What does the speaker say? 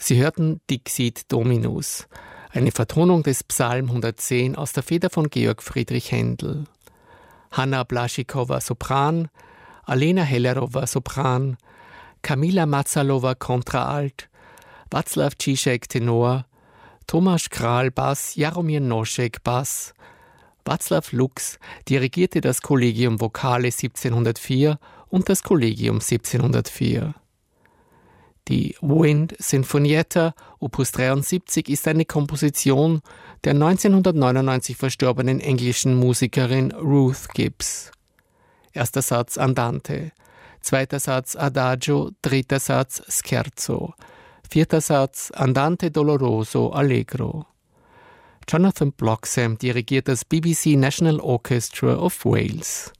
Sie hörten Dixit Dominus, eine Vertonung des Psalm 110 aus der Feder von Georg Friedrich Händel. Hanna Blaschikowa Sopran, Alena Hellerova Sopran, Kamila Mazalova Kontraalt, Václav Žižek Tenor, Tomáš Král Bass, Jaromír Nošek Bass. Václav Lux dirigierte das Collegium Vocale 1704 und das Collegium 1704. Die Wind Sinfonietta Opus 73 ist eine Komposition der 1999 verstorbenen englischen Musikerin Ruth Gibbs. Erster Satz Andante, zweiter Satz Adagio, dritter Satz Scherzo, vierter Satz Andante doloroso allegro. Jonathan Bloxham dirigiert das BBC National Orchestra of Wales.